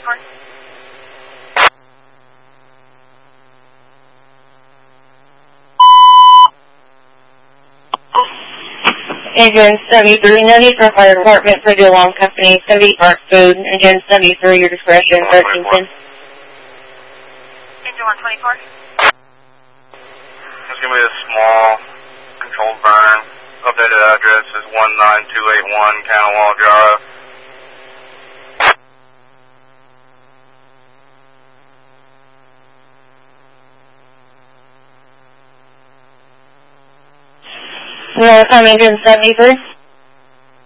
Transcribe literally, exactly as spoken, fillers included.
twenty-four. Engine seventy-three, no need for fire department for the alarm company, seventy Park Food, Engine seventy-three, your discretion, Thirteenton. Engine one twenty-four. It's going to be a small controlled burn. Updated address is one nine two eight one Canawal Drive. You want to come Engine seventy-three?